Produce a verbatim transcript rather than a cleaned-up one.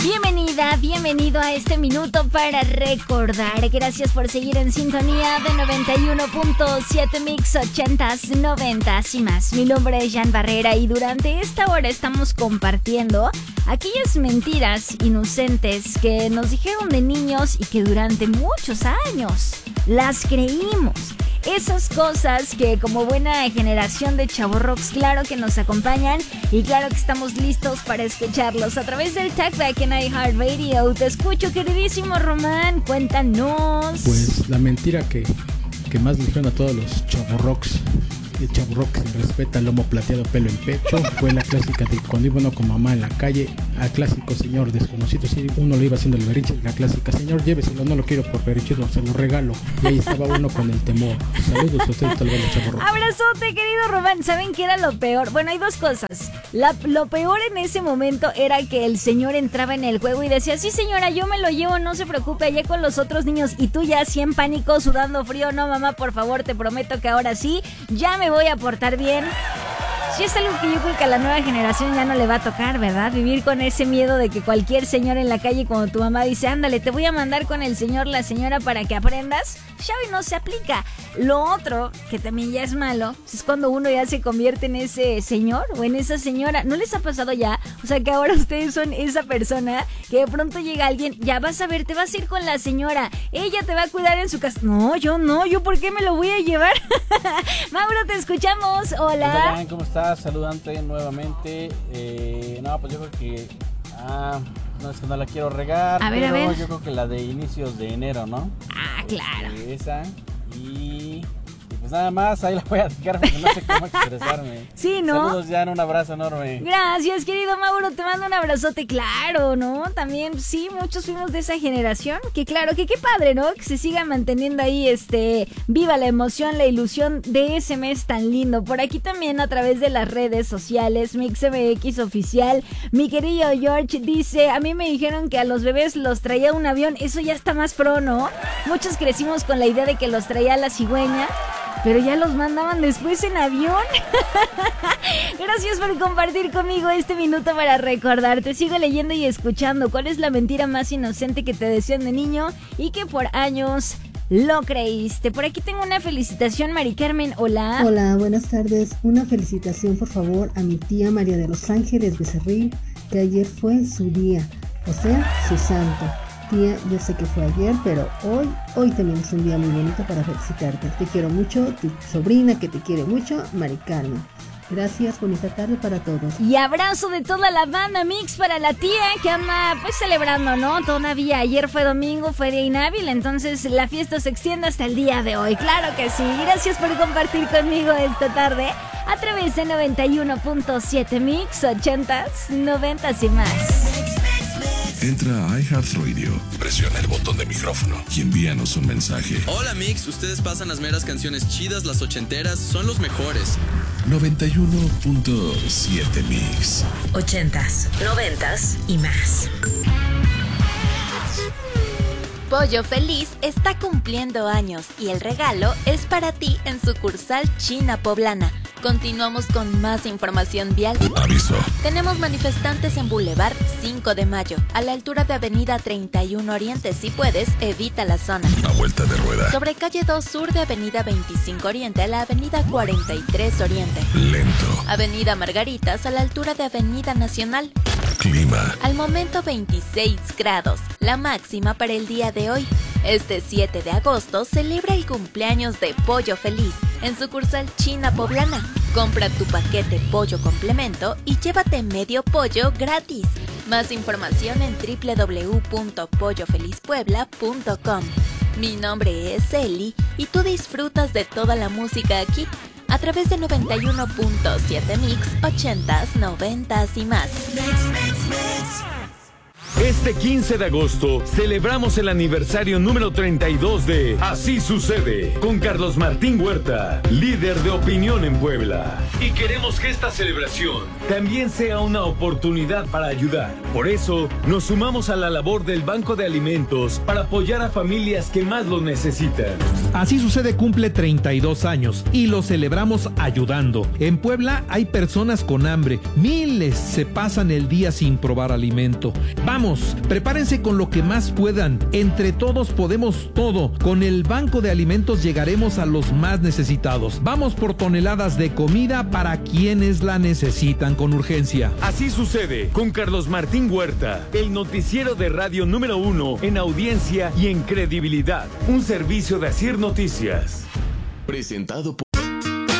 Bienvenida, bienvenido a este minuto para recordar. Gracias por seguir en sintonía de noventa y uno punto siete Mix, ochentas, noventas y más. Mi nombre es Jan Barrera y durante esta hora estamos compartiendo aquellas mentiras inocentes que nos dijeron de niños y que durante muchos años las creímos. Esas cosas que como buena generación de chavorrocks claro que nos acompañan y claro que estamos listos para escucharlos a través del Talkback en iHeartRadio. Te escucho, queridísimo Román, cuéntanos. Pues la mentira que, que más le dijeron a todos los chavorrocks, el chavorrock que se respeta, el lomo plateado, pelo en pecho, fue la clásica de cuando iba uno con mamá en la calle, al clásico señor desconocido, si uno le iba haciendo el berrinche, la clásica, señor, lléveselo, no lo quiero por berrinchudo, se lo regalo, y ahí estaba uno con el temor. Saludos a ustedes, tal vez los chavorrocks. Abrazote, querido Román. ¿Saben qué era lo peor? Bueno, hay dos cosas. La, lo peor en ese momento era que el señor entraba en el juego y decía, sí señora, yo me lo llevo, no se preocupe, allá con los otros niños, y tú ya así en pánico, sudando frío, no mamá, por favor, te prometo que ahora sí, ya me voy a portar bien. Sí, es algo que yo creo que a la nueva generación ya no le va a tocar, ¿verdad? Vivir con ese miedo de que cualquier señor en la calle, cuando tu mamá dice, ándale, te voy a mandar con el señor, la señora para que aprendas, ya hoy no se aplica. Lo otro, que también ya es malo, es cuando uno ya se convierte en ese señor o en esa señora. ¿No les ha pasado ya? O sea, que ahora ustedes son esa persona que de pronto llega alguien, ya vas a ver, te vas a ir con la señora, ella te va a cuidar en su casa. No, yo no, ¿yo por qué me lo voy a llevar? Mauro, te escuchamos. Hola. Hola, ¿cómo estás? Saludante nuevamente. Eh, no, pues yo creo que... Ah, no es que no la quiero regar, a ver, pero a ver. yo creo que la de inicios de enero, ¿no? Ah, claro. Este, esa. Y... Pues nada más, ahí la voy a dejar porque no sé cómo expresarme. Sí, ¿no? Saludos, Jan, un abrazo enorme. Gracias, querido Mauro, te mando un abrazote, claro, ¿no? También, sí, muchos fuimos de esa generación, que claro, que qué padre, ¿no? Que se siga manteniendo ahí, este, viva la emoción, la ilusión de ese mes tan lindo. Por aquí también a través de las redes sociales, MixMX Oficial, mi querido George dice, a mí me dijeron que a los bebés los traía un avión, eso ya está más pro, ¿no? Muchos crecimos con la idea de que los traía la cigüeña, pero ya los mandaban después en avión. Gracias por compartir conmigo este minuto para recordar. Te sigo leyendo y escuchando. ¿Cuál es la mentira más inocente que te decían de niño y que por años lo creíste? Por aquí tengo una felicitación, Mari Carmen. Hola. Hola, buenas tardes. Una felicitación, por favor, a mi tía María de los Ángeles Becerril, que ayer fue su día, o sea, su santo. Tía, yo sé que fue ayer, pero hoy, hoy también es un día muy bonito para felicitarte. Te quiero mucho, tu sobrina que te quiere mucho, Mari Carmen. Gracias, bonita tarde para todos. Y abrazo de toda la banda Mix para la tía que anda pues celebrando, ¿no? Todavía ayer fue domingo, fue día inhábil, entonces la fiesta se extiende hasta el día de hoy. Claro que sí. Gracias por compartir conmigo esta tarde a través de noventa y uno punto siete Mix, ochentas, noventas y más. Entra a iHeartRadio, presiona el botón de micrófono y envíanos un mensaje. Hola Mix, ustedes pasan las meras canciones chidas, las ochenteras, son los mejores. noventa y uno punto siete Mix. Ochentas, noventas y más. Pollo Feliz está cumpliendo años y el regalo es para ti en sucursal China Poblana. Continuamos con más información vial. Aviso. Tenemos manifestantes en Boulevard cinco de mayo, a la altura de Avenida treinta y uno Oriente. Si puedes, evita la zona. A vuelta de rueda. Sobre calle dos Sur de Avenida veinticinco Oriente a la Avenida cuarenta y tres Oriente. Lento. Avenida Margaritas a la altura de Avenida Nacional. Clima. Al momento veintiséis grados, la máxima para el día de hoy. Este siete de agosto celebra el cumpleaños de Pollo Feliz en sucursal China Poblana. Compra tu paquete pollo complemento y llévate medio pollo gratis. Más información en doble u doble u doble u punto pollo feliz puebla punto com. Mi nombre es Eli y tú disfrutas de toda la música aquí a través de noventa y uno punto siete Mix, ochentas, noventas y más. Este quince de agosto celebramos el aniversario número treinta y dos de Así Sucede con Carlos Martín Huerta, líder de opinión en Puebla. Y queremos que esta celebración también sea una oportunidad para ayudar. Por eso nos sumamos a la labor del Banco de Alimentos para apoyar a familias que más lo necesitan. Así Sucede cumple treinta y dos años y lo celebramos ayudando. En Puebla hay personas con hambre, miles se pasan el día sin probar alimento. Vamos Vamos, prepárense con lo que más puedan. Entre todos podemos todo. Con el Banco de Alimentos llegaremos a los más necesitados. Vamos por toneladas de comida para quienes la necesitan con urgencia. Así sucede con Carlos Martín Huerta, el noticiero de radio número uno en audiencia y en credibilidad. Un servicio de Asir Noticias. Presentado por